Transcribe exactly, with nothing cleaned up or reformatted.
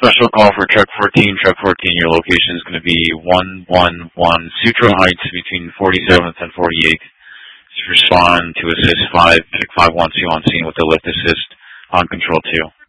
special call for truck fourteen. Truck fourteen, your location is going to be one one one Sutro Heights between forty-seventh and forty-eighth. Respond to assist five, pick five once you on scene with the lift assist on control two.